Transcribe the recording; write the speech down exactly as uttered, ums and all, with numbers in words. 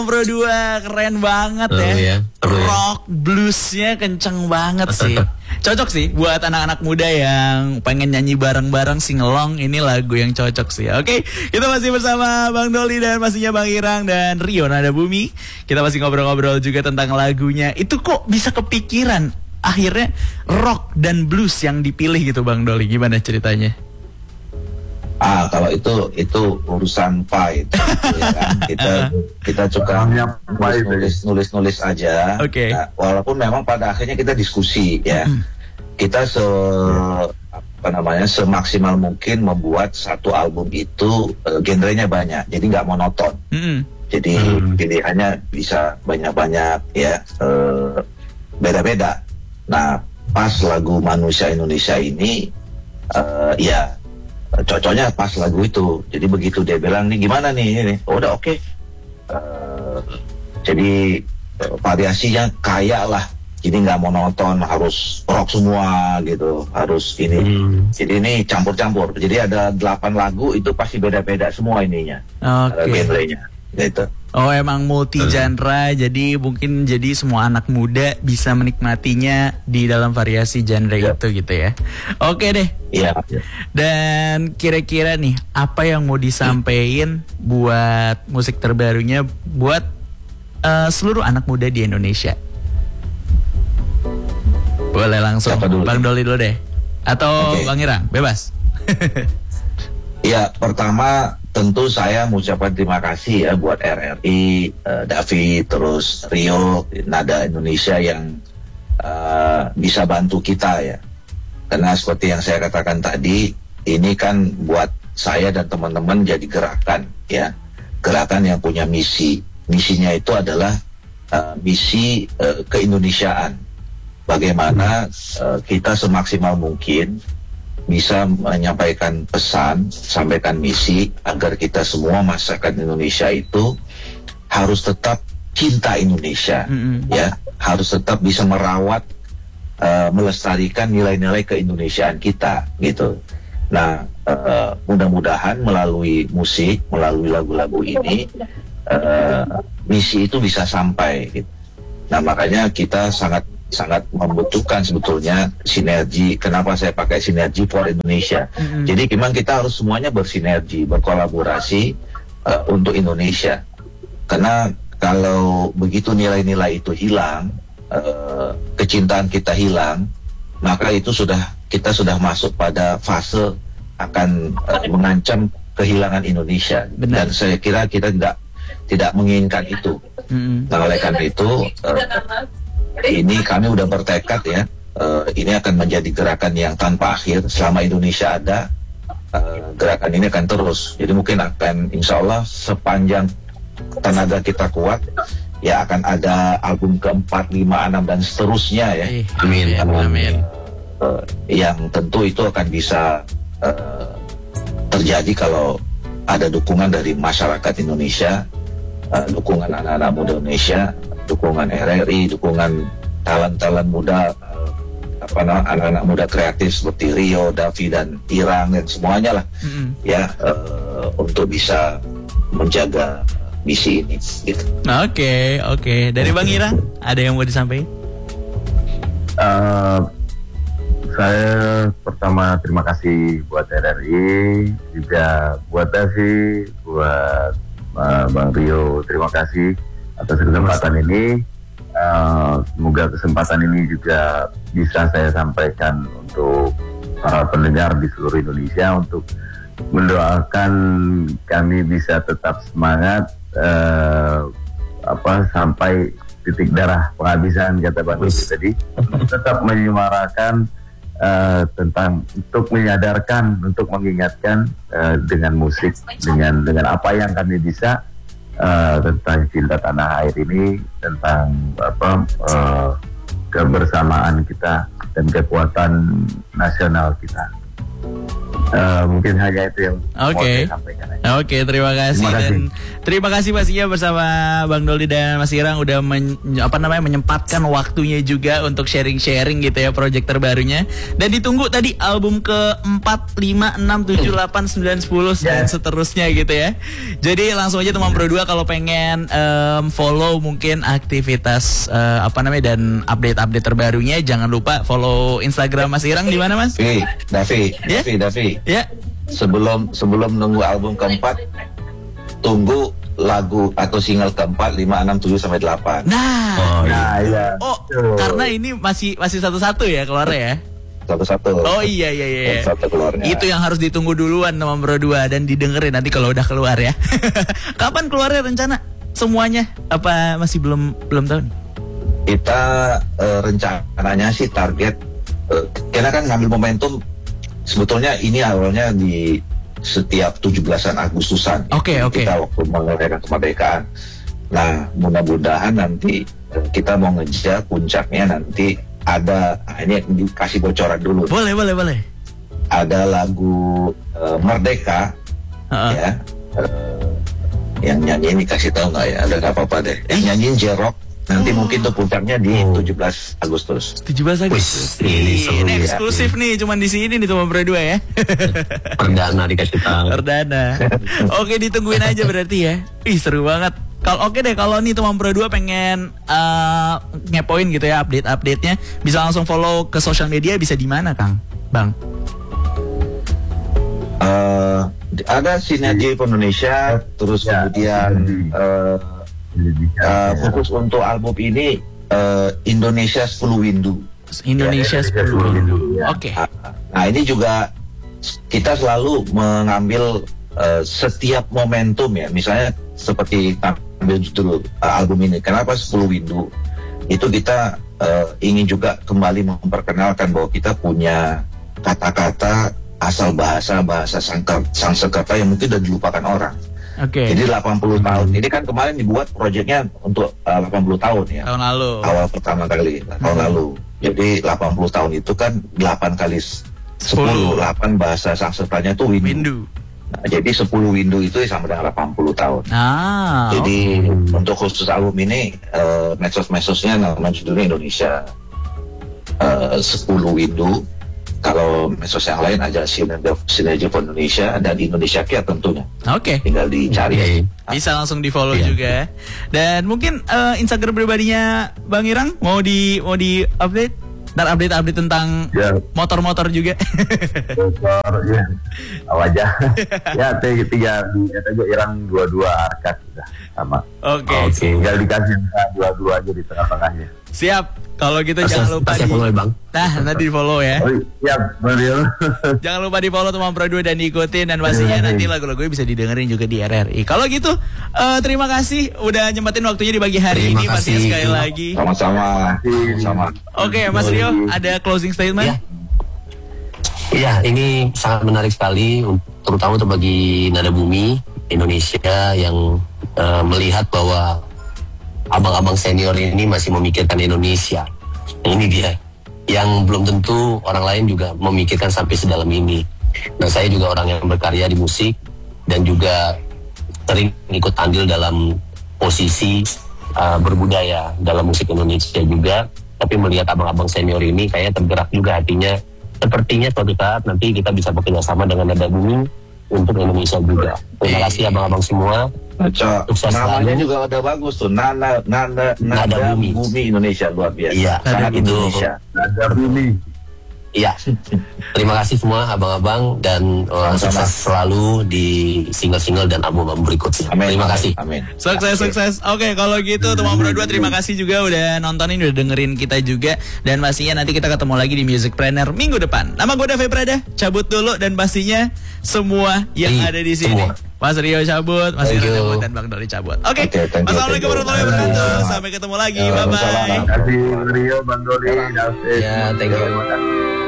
Bro dua keren banget oh, ya. ya. Rock bluesnya kenceng banget sih. Cocok sih buat anak-anak muda yang pengen nyanyi bareng-bareng singelong. Ini lagu yang cocok sih. Oke, kita masih bersama Bang Doli dan pastinya Bang Irang dan Rio Nada Bumi. Kita masih ngobrol-ngobrol juga tentang lagunya. Itu kok bisa kepikiran akhirnya rock dan blues yang dipilih gitu Bang Doli? Gimana ceritanya? Ah, kalau itu itu urusan fight, ya kan? Kita kita juga nulis nulis nulis nulis aja. Oke. Okay. Nah, walaupun memang pada akhirnya kita diskusi ya, kita se apa namanya semaksimal mungkin membuat satu album itu uh, genrenya banyak, jadi nggak monoton. Mm-hmm. Jadi mm. pilihannya bisa banyak-banyak ya, uh, beda-beda. Nah, pas lagu Manusia Indonesia ini, uh, ya. Cocoknya pas lagu itu. Jadi begitu dia bilang nih gimana nih ini, oh, udah oke. Okay. Uh, jadi uh, variasinya kaya lah. Jadi nggak monoton harus rock semua gitu, harus ini. Hmm. Jadi ini campur-campur. Jadi ada delapan lagu itu pasti beda-beda semua ininya. Oke. Okay. Uh, genrenya gitu. Oh emang multi genre, hmm. jadi mungkin jadi semua anak muda bisa menikmatinya di dalam variasi genre yeah. itu gitu ya. Oke deh. Iya. Yeah. Dan kira-kira nih apa yang mau disampaikan hmm. buat musik terbarunya buat uh, seluruh anak muda di Indonesia? Boleh langsung Bang Doli dulu deh, atau okay. Bang Irang, bebas. Ya pertama tentu saya mengucapkan terima kasih ya buat R R I, uh, David, terus Rio, Nada Indonesia yang uh, bisa bantu kita ya. Karena seperti yang saya katakan tadi, ini kan buat saya dan teman-teman jadi gerakan ya. Gerakan yang punya misi. Misinya itu adalah uh, misi uh, keindonesiaan. Bagaimana uh, kita semaksimal mungkin bisa menyampaikan pesan, sampaikan misi agar kita semua masyarakat Indonesia itu harus tetap cinta Indonesia, mm-hmm. ya, harus tetap bisa merawat, uh, melestarikan nilai-nilai keindonesiaan kita, gitu. Nah, uh, mudah-mudahan melalui musik, melalui lagu-lagu ini, uh, misi itu bisa sampai. Gitu. Nah, makanya kita sangat sangat membutuhkan sebetulnya sinergi. Kenapa saya pakai sinergi for Indonesia? Mm-hmm. Jadi memang kita harus semuanya bersinergi, berkolaborasi uh, untuk Indonesia. Karena kalau begitu nilai-nilai itu hilang, uh, kecintaan kita hilang, maka itu sudah kita sudah masuk pada fase akan uh, mengancam kehilangan Indonesia. Benar. Dan saya kira kita tidak tidak menginginkan itu. Mm-hmm. Nah, oleh karena itu. Uh, Ini kami udah bertekad ya, uh, ini akan menjadi gerakan yang tanpa akhir. Selama Indonesia ada, uh, gerakan ini akan terus. Jadi mungkin akan insya Allah sepanjang tenaga kita kuat, ya akan ada album keempat, lima, enam dan seterusnya ya. Amin, amin, amin. Uh, yang tentu itu akan bisa uh, terjadi kalau ada dukungan dari masyarakat Indonesia, uh, dukungan anak-anak muda Indonesia, dukungan R R I, dukungan talent-talent muda, uh, apa namanya, anak-anak muda kreatif seperti Rio, Davi dan Irang dan semuanya lah, mm-hmm. ya uh, untuk bisa menjaga misi ini. Gitu. Oke, okay, oke. Okay. Dari Bang Irang, ada yang mau disampaikan? Uh, saya pertama terima kasih buat R R I, juga buat Davi, buat uh, Bang Rio, terima kasih atas kesempatan ini. Uh, semoga kesempatan ini juga bisa saya sampaikan untuk para pendengar di seluruh Indonesia, untuk mendoakan kami bisa tetap semangat uh, apa sampai titik darah penghabisan, kata Bang Doli tadi, tetap menyuarakan uh, tentang untuk menyadarkan, untuk mengingatkan uh, dengan musik, dengan dengan apa yang kami bisa. Uh, tentang cinta tanah air ini, tentang apa uh, kebersamaan kita dan kekuatan nasional kita. Uh, mungkin hanya itu yang Oke. mau saya sampaikan aja. Oke, terima kasih Terima kasih. dan terima kasih pastinya bersama Bang Doli dan Mas Irang udah men, apa namanya menyempatkan waktunya juga untuk sharing-sharing gitu ya proyek terbarunya. Dan ditunggu tadi album keempat, lima, enam, tujuh, delapan, sembilan, sepuluh dan seterusnya gitu ya. Jadi langsung aja teman Pro dua kalau pengen um, follow mungkin aktivitas uh, apa namanya dan update-update terbarunya, jangan lupa follow Instagram Mas Irang di mana Mas? Davi, Davi, Ya? Davi, Davi. Ya. Sebelum sebelum nunggu album keempat, tunggu lagu atau single keempat, lima, enam, tujuh sampai delapan. Nah. Oh, nah, iya. Oh, Betul. karena ini masih masih satu-satu ya keluarnya ya. Satu-satu. Oh iya iya iya. Satu keluarnya. Itu yang harus ditunggu duluan sama Bro dua dan didengerin nanti kalau udah keluar ya. Kapan keluarnya rencana semuanya? Apa masih belum belum tahu nih? Kita eh, rencananya sih target eh, kita kan ngambil momentum sebetulnya ini awalnya di setiap tujuh belasan Agustusan. Oke, oke. Kita waktu merayakan kemerdekaan. Nah, mudah-mudahan nanti eh, kita mau ngejar puncaknya nanti ada ah, ini dikasih bocoran dulu. Boleh boleh boleh. Ada lagu eh, Merdeka Uh-uh. ya. Eh, yang nyanyi ini kasih tahu nggak ya? Ada nggak apa-apa deh. Yang nyanyiin J-Rock. Nanti Oh. mungkin tuh puncaknya di tujuh belas Agustus. tujuh belas Agustus. Wih, ini seru Ini ya. eksklusif nih cuman di sini nih teman Bro dua ya. Perdana dikasih tahu. Perdana. Oke, ditungguin aja berarti ya. Ih, seru banget. Kalau oke deh kalau nih teman Pro dua pengen uh, ngepoin gitu ya update-update-nya, bisa langsung follow ke sosial media, bisa di mana, Kang? Bang. Eh, ada Sinergi Indonesia, terus Ya, kemudian Sinergi. eh, Indonesia. eh, fokus untuk album ini eh, Indonesia sepuluh Windu. Indonesia Ya, Indonesia sepuluh. sepuluh. Ya. Oke. Nah ini juga kita selalu mengambil eh, setiap momentum ya, misalnya seperti ambil judul eh, album ini. Kenapa sepuluh Windu? Itu kita eh, ingin juga kembali memperkenalkan bahwa kita punya kata-kata asal bahasa bahasa Sangker- Sanskerta yang mungkin sudah dilupakan orang. Oke. Jadi delapan puluh tahun. Ini kan kemarin dibuat proyeknya untuk uh, delapan puluh tahun ya. Tahun lalu. Awal pertama kali tahun Hmm. lalu. Jadi delapan puluh tahun itu kan delapan kali s- sepuluh, delapan bahasa Sanskertanya itu windu. Windu. Nah, jadi sepuluh windu itu sama dengan delapan puluh tahun. Ah. Jadi untuk khusus album ini uh, medsos-medsosnya nama judulnya Indonesia uh, sepuluh windu. Kalau medsos yang lain aja Sinergi, Sinergi for Indonesia dan Indonesia Care tentunya. Oke. Tinggal dicari Oke. aja. Bisa langsung di follow Iya. juga. Dan mungkin eh, Instagram pribadinya Bang Irang mau di mau di update dan update-update tentang Ya, motor-motor juga. motor, ya. Wajah. Ya, tiga, tiga, lihat aja Irang dua-dua arcade sudah sama. Oke. Oke. Tinggal dikasih angka dua-dua aja di tengah-tengahnya. Siap. Kalau gitu Pas- jangan lupa pas saya di follow ya, Bang. Nah, nanti di follow ya. Oh, siap, Mario. Jangan lupa di follow teman Pro dua dan diikutin dan pastinya nanti lagu-lagunya bisa didengerin juga di R R I. Kalau gitu, eh, terima kasih udah nyempetin waktunya di pagi hari Terima ini pastinya kasih. sekali lagi. Sama-sama. Sama. Oke, Mas Rio, ada closing statement? Ya. Iya, ini sangat menarik sekali, un- terutama untuk bagi Nada Bumi Indonesia yang eh, melihat bahwa abang-abang senior ini masih memikirkan Indonesia. Nah, ini dia, yang belum tentu orang lain juga memikirkan sampai sedalam ini. Nah, saya juga orang yang berkarya di musik dan juga sering ikut andil dalam posisi uh, berbudaya dalam musik Indonesia juga. Tapi melihat abang-abang senior ini kayaknya tergerak juga hatinya. Sepertinya suatu saat nanti kita bisa bekerja sama dengan Nada Bumi untuk Indonesia juga. Terima kasih abang-abang semua. Cok, Sukses namanya selalu. juga udah bagus tuh. Nana, Nana, Nada Nada Bumi. Bumi Indonesia luar biasa. Iya, Sangat itu. Indonesia. Ada Bumi. Iya. Terima kasih semua abang-abang dan uh, Sama-sama. sukses selalu di single-single dan album-album berikutnya. Amin. Terima kasih. Amin. Sukses, sukses. Oke, kalau gitu teman Pro dua terima kasih juga udah nontonin, udah dengerin kita juga. Dan pastinya nanti kita ketemu lagi di Music Planner minggu depan. Nama gue Davi Prada, cabut dulu dan pastinya semua yang Hey, ada di sini. semua. Mas Rio cabut, Mas Thank Iro you. cabut, dan Bang Doli cabut. Oke, Oke, thank you, Wassalamualaikum thank you. warahmatullahi wabarakatuh. Sampai ketemu lagi, Ya, bye-bye. waalaikumsalam. Terima kasih Mario, Bang Doli, David. Ya, thank you. Terima kasih.